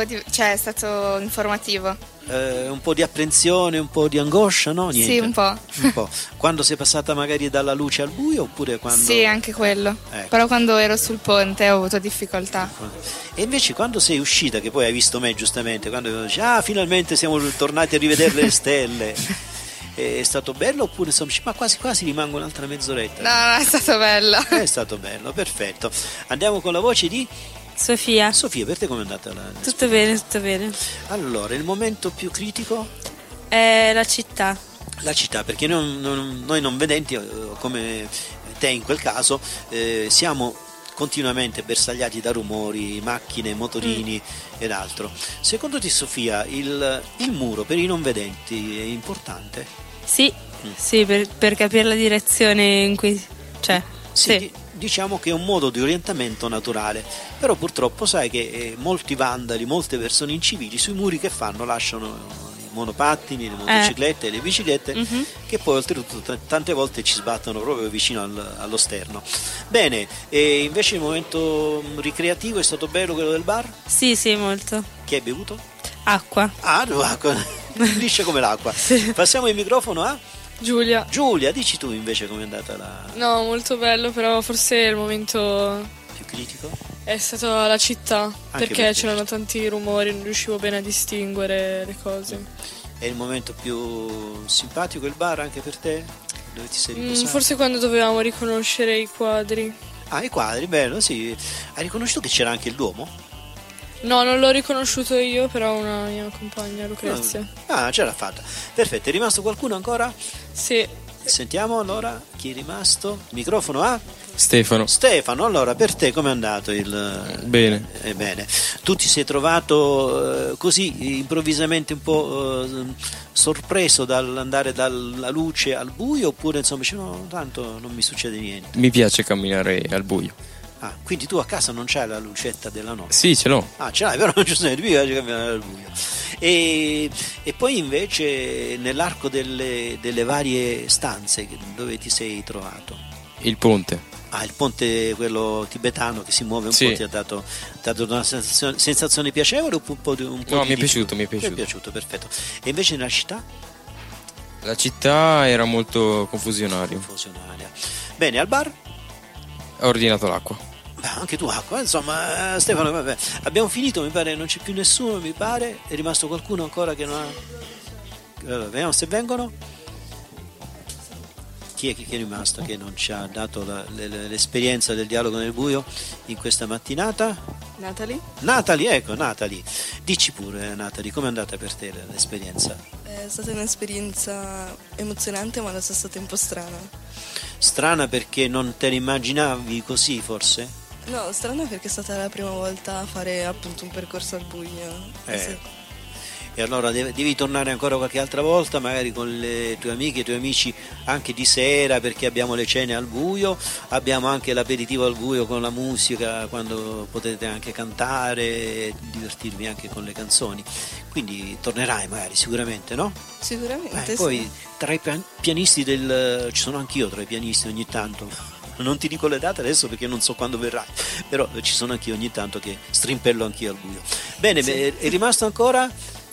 è stato informativo. Un po' di apprensione, un po' di angoscia, no? Niente. Sì, un po'. Un po'. Quando sei passata magari dalla luce al buio oppure quando... Sì, anche quello. Ecco. Però quando ero sul ponte ho avuto difficoltà. E invece quando sei uscita, che poi hai visto me giustamente, quando dici, finalmente siamo tornati a rivedere le stelle, è stato bello oppure insomma, ma quasi quasi rimango un'altra mezz'oretta? No, è stato bello. È stato bello, perfetto. Andiamo con la voce di... Sofia. Sofia, per te com'è andata la... Tutto bene, tutto bene. Allora, il momento più critico? È la città. La città, perché noi non vedenti, come te in quel caso, siamo continuamente bersagliati da rumori, macchine, motorini ed altro. Secondo te, Sofia, il muro per i non vedenti è importante? Sì, sì, per capire la direzione in cui... Sì. Diciamo che è un modo di orientamento naturale, però purtroppo sai che molti vandali, molte persone incivili sui muri che fanno lasciano i monopattini, le motociclette e le biciclette, che poi oltretutto tante volte ci sbattono proprio vicino allo sterno. Bene, e invece il momento ricreativo è stato bello quello del bar? Sì, molto. Che hai bevuto? Acqua. Acqua, liscia come l'acqua. Sì. Passiamo il microfono a... Giulia, dici tu invece com'è andata la... no, molto bello, però forse il momento più critico? è stato la città, Anche perché c'erano tanti rumori, non riuscivo bene a distinguere le cose. È il momento più simpatico il bar anche per te? Dove ti sei riposato? Forse quando dovevamo riconoscere i quadri. I quadri, bello, sì. Hai riconosciuto che c'era anche il Duomo? No, non l'ho riconosciuto io, però una mia compagna, Lucrezia. Ce l'ha fatta. Perfetto, è rimasto qualcuno ancora? Sì. Sentiamo allora chi è rimasto. Il microfono a? Stefano, allora per te com'è andato il... Bene. Bene. Tu ti sei trovato così improvvisamente un po' sorpreso dall'andare dalla luce al buio oppure insomma no, tanto non mi succede niente? Mi piace camminare al buio. Quindi tu a casa non c'hai la lucetta della notte? Sì, ce l'ho. Ce l'hai, però non ci sono, mi piace camminare al buio. E poi invece nell'arco delle varie stanze dove ti sei trovato? Il ponte. Il ponte quello tibetano che si muove un Sì. po', ti ha dato una sensazione piacevole o un po' No, mi è piaciuto. Mi è piaciuto, perfetto. E invece nella città? La città era molto confusionaria. Bene, al bar? Ho ordinato l'acqua. Anche tu acqua, insomma, Stefano, vabbè. Abbiamo finito, mi pare, non c'è più nessuno, mi pare. È rimasto qualcuno ancora che non ha... Allora, vediamo se vengono. Chi è che è rimasto che non ci ha dato l'esperienza del dialogo nel buio in questa mattinata? Natalie, dici pure Natalie, com'è andata per te l'esperienza? È stata un'esperienza emozionante ma allo stesso tempo strana. Strana perché non te ne immaginavi così forse? No, strana perché è stata la prima volta a fare appunto un percorso al buio. Sì. E allora devi tornare ancora qualche altra volta, magari con le tue amiche e i tuoi amici anche di sera, perché abbiamo le cene al buio, abbiamo anche l'aperitivo al buio con la musica, quando potete anche cantare e divertirvi anche con le canzoni. Quindi tornerai magari sicuramente, no? Sicuramente. Poi sì. tra i pianisti ci sono anch'io tra i pianisti ogni tanto. Non ti dico le date adesso perché non so quando verrai, però ci sono anch'io ogni tanto che strimpello anch'io al buio. Bene, sì. È rimasto ancora?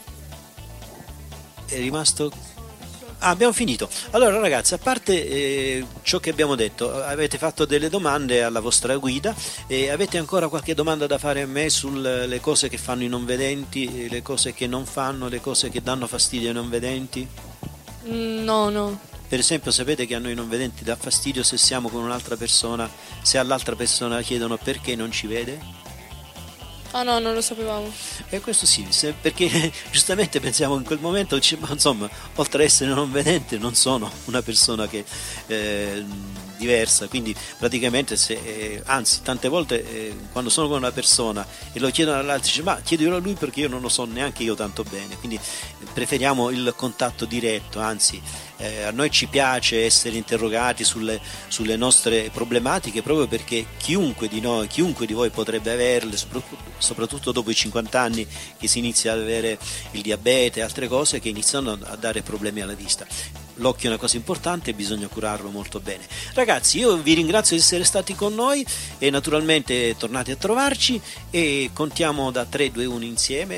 Abbiamo finito. Allora ragazzi, a parte ciò che abbiamo detto, avete fatto delle domande alla vostra guida e avete ancora qualche domanda da fare a me sulle cose che fanno i non vedenti, le cose che non fanno, le cose che danno fastidio ai non vedenti? No. Per esempio, sapete che a noi non vedenti dà fastidio se siamo con un'altra persona, se all'altra persona chiedono perché non ci vede? No, non lo sapevamo. E questo sì, perché giustamente pensiamo in quel momento, ma insomma, oltre ad essere non vedente, non sono una persona che diversa, quindi praticamente anzi tante volte quando sono con una persona e lo chiedono all'altro dice ma chiedilo a lui perché io non lo so neanche io tanto bene, quindi preferiamo il contatto diretto, anzi a noi ci piace essere interrogati sulle nostre problematiche proprio perché chiunque di voi potrebbe averle, soprattutto dopo i 50 anni che si inizia ad avere il diabete e altre cose che iniziano a dare problemi alla vista. L'occhio è una cosa importante e bisogna curarlo molto bene. Ragazzi, io vi ringrazio di essere stati con noi e naturalmente tornate a trovarci e contiamo da 3, 2, 1 insieme.